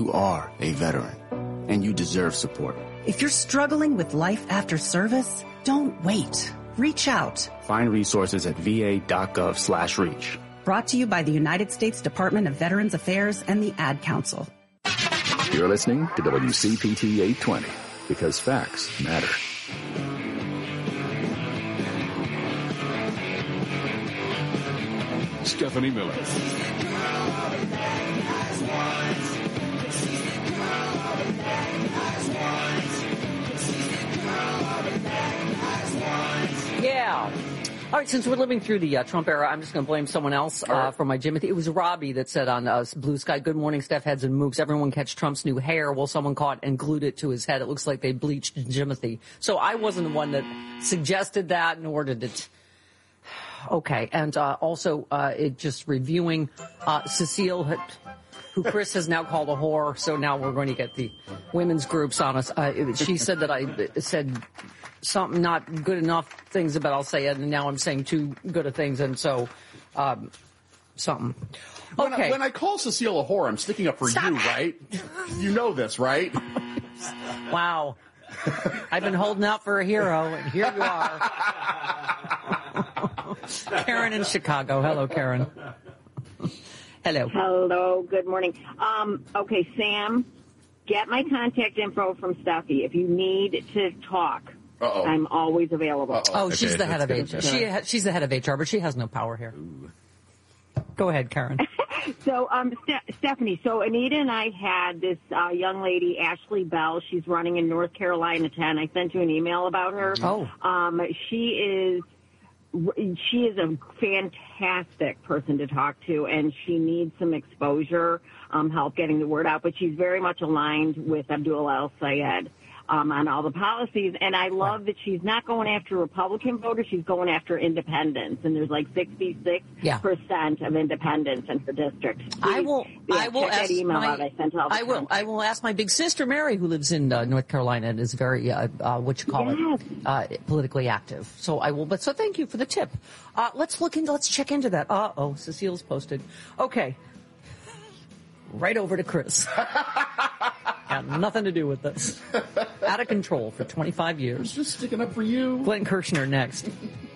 You are a veteran, and you deserve support. If you're struggling with life after service, don't wait. Reach out. Find resources at va.gov/reach. Brought to you by the United States Department of Veterans Affairs and the Ad Council. You're listening to WCPT 820, because facts matter. Stephanie Miller. Yeah. All right, since we're living through the Trump era, I'm just going to blame someone else for my Jimothy. It was Robbie that said on Blue Sky, "Good morning, Steph, Heads and Mooks. Everyone catch Trump's new hair." Well, someone caught and glued it to his head. It looks like they bleached Jimothy. So I wasn't the one that suggested that, nor did it. Okay, and also it just reviewing Cecile, who Chris has now called a whore, so now we're going to get the women's groups on us. She said that I said something not good enough things about, I'll say it, and now I'm saying too good of things, and so something. Okay. When I call Cecile a whore, I'm sticking up for you, right? You know this, right? Wow. I've been holding out for a hero, and here you are. Karen in Chicago. Hello, Karen. Hello. Hello. Good morning. Okay, Sam, get my contact info from Steffi. If you need to talk, I'm always available. Oh, she's the head of HR. She's the head of HR, but she has no power here. Ooh. Go ahead, Karen. So, Stephanie, so Anita and I had this young lady, Ashley Bell. She's running in North Carolina 10. I sent you an email about her. Oh. She is a fantastic person to talk to, and she needs some exposure, help getting the word out. But she's very much aligned with Abdul El-Sayed on all the policies. And I love that she's not going after Republican voters. She's going after independents. And there's like 66% of independents in her district. I will ask I will ask my big sister, Mary, who lives in North Carolina and is very, politically active. So I will, so thank you for the tip. Let's check into that. Cecile's posted. Okay. Right over to Chris. Had nothing to do with this. Out of control for 25 years. I was just sticking up for you. Glenn Kirshner next.